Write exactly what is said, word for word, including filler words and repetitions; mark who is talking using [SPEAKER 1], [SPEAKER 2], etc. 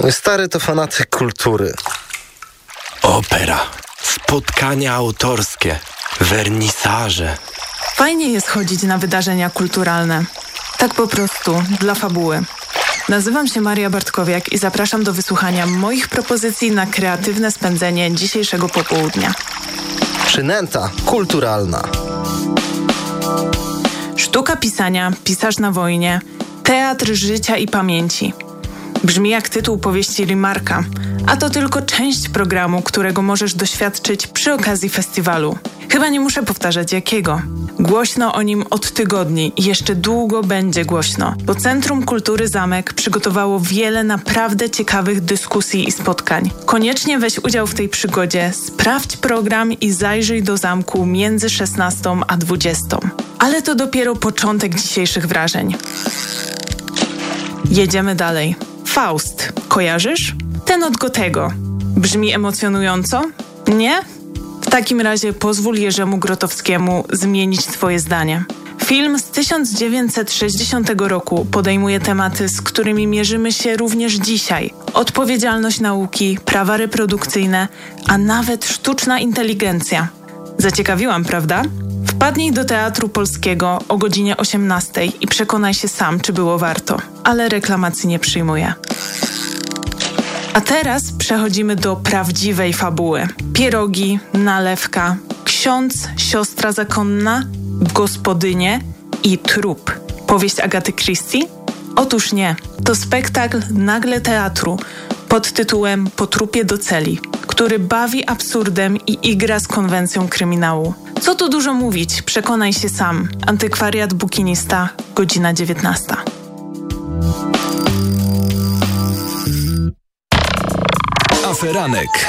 [SPEAKER 1] Mój stary to fanatyk kultury.
[SPEAKER 2] Opera, spotkania autorskie, wernisaże.
[SPEAKER 3] Fajnie jest chodzić na wydarzenia kulturalne. Tak po prostu, dla fabuły. Nazywam się Maria Bartkowiak i zapraszam do wysłuchania moich propozycji na kreatywne spędzenie dzisiejszego popołudnia.
[SPEAKER 1] Przynęta kulturalna.
[SPEAKER 3] Sztuka pisania, pisarz na wojnie, teatr życia i pamięci. Brzmi jak tytuł powieści Remarka, a to tylko część programu, którego możesz doświadczyć przy okazji festiwalu. Chyba nie muszę powtarzać jakiego. Głośno o nim od tygodni i jeszcze długo będzie głośno, bo Centrum Kultury Zamek przygotowało wiele naprawdę ciekawych dyskusji i spotkań. Koniecznie weź udział w tej przygodzie, sprawdź program i zajrzyj do zamku między szesnastą a dwudziestą. Ale to dopiero początek dzisiejszych wrażeń. Jedziemy dalej. Faust. Kojarzysz? Ten od Goethego. Brzmi emocjonująco? Nie? W takim razie pozwól Jerzemu Grotowskiemu zmienić twoje zdanie. Film z tysiąc dziewięćset sześćdziesiątego roku podejmuje tematy, z którymi mierzymy się również dzisiaj. Odpowiedzialność nauki, prawa reprodukcyjne, a nawet sztuczna inteligencja. Zaciekawiłam, prawda? Wpadnij do Teatru Polskiego o godzinie osiemnastej i przekonaj się sam, czy było warto. Ale reklamacji nie przyjmuję. A teraz przechodzimy do prawdziwej fabuły. Pierogi, nalewka, ksiądz, siostra zakonna, gospodynie i trup. Powieść Agaty Christie? Otóż nie. To spektakl Nagle Teatru pod tytułem Po trupie do celi, który bawi absurdem i igra z konwencją kryminału. Co tu dużo mówić, przekonaj się sam. Antykwariat Bukinista, godzina dziewiętnasta.
[SPEAKER 4] Aferanek.